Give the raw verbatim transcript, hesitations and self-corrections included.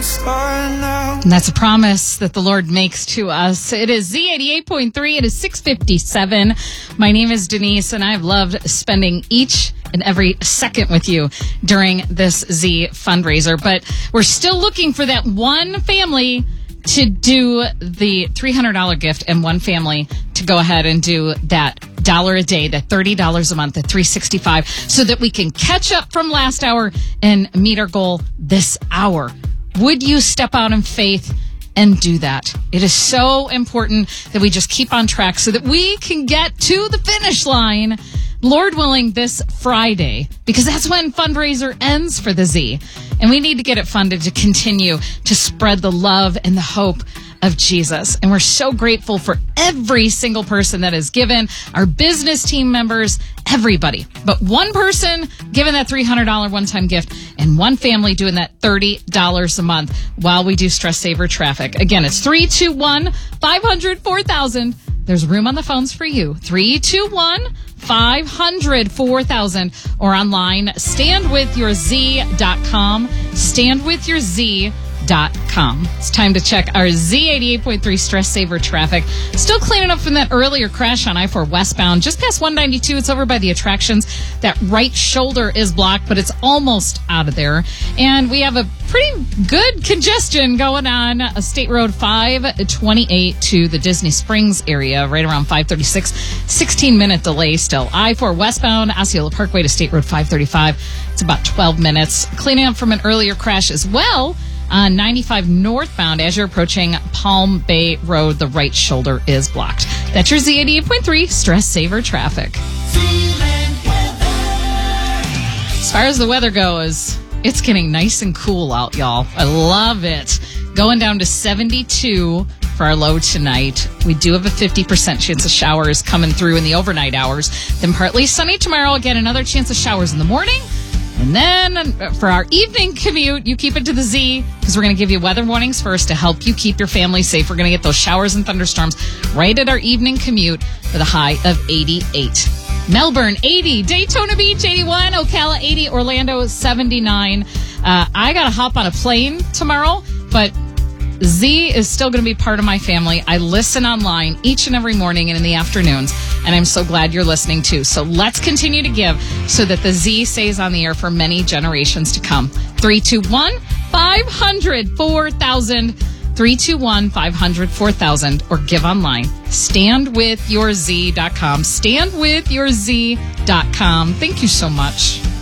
And that's a promise that the Lord makes to us. It is Z eighty-eight point three. It is six fifty-seven. My name is Denise, and I've loved spending each and every second with you during this Z fundraiser. But we're still looking for that one family to do the three hundred dollars gift and one family to go ahead and do that dollar a day, that thirty dollars a month, at three hundred sixty-five, so that we can catch up from last hour and meet our goal this hour. Would you step out in faith and do that? It is so important that we just keep on track so that we can get to the finish line, Lord willing, this Friday, because that's when fundraiser ends for the Z. And we need to get it funded to continue to spread the love and the hope of Jesus. And we're so grateful for every single person that has given, our business team members, everybody. But one person giving that three hundred dollars one-time gift and one family doing that thirty dollars a month while we do Stress Saver Traffic. Again, it's three two one, five hundred, four thousand. There's room on the phones for you. three two one, five hundred, four thousand, or online, stand with your z dot com. stand with your z dot com. It's time to check our Z eighty-eight point three Stress Saver Traffic. Still cleaning up from that earlier crash on I four westbound, just past one ninety-two. It's over by the attractions. That right shoulder is blocked, but it's almost out of there. And we have a pretty good congestion going on uh, State Road five twenty-eight to the Disney Springs area, right around five thirty-six. sixteen minute delay still. I four westbound, Osceola Parkway to State Road five thirty-five. It's about twelve minutes. Cleaning up from an earlier crash as well on ninety-five northbound as you're approaching Palm Bay Road. The right shoulder is blocked. That's your Z eighty-eight point three Stress Saver Traffic. As far as the weather goes, it's getting nice and cool out, y'all. I love it. Going down to seventy-two for our low tonight. We do have a fifty percent chance of showers coming through in the overnight hours. Then partly sunny tomorrow. Again, another chance of showers in the morning. And then for our evening commute, you keep it to the Z, because we're going to give you weather warnings first to help you keep your family safe. We're going to get those showers and thunderstorms right at our evening commute with a high of eighty-eight. Melbourne, eighty. Daytona Beach, eighty-one. Ocala, eighty. Orlando, seventy-nine. Uh, I got to hop on a plane tomorrow, but Z is still going to be part of my family. I listen online each and every morning and in the afternoons, and I'm so glad you're listening too. So let's continue to give so that the Z stays on the air for many generations to come. three two one, five hundred, four thousand. three two one, five hundred, four thousand, or give online. stand with your z dot com. stand with your z dot com. Thank you so much.